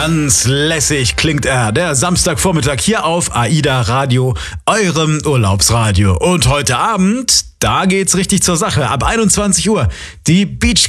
Ganz lässig klingt er, der Samstagvormittag hier auf AIDA Radio, eurem Urlaubsradio. Und heute Abend, da geht's richtig zur Sache. Ab 21 Uhr, die Beach